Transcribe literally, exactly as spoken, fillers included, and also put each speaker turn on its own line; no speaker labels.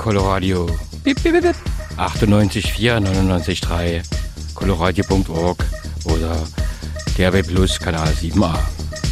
Coloradio. Bip, bip, bip. achtundneunzig Komma vier, neunundneunzig Komma drei, coloradio Punkt org oder D A B Plus Kanal sieben a.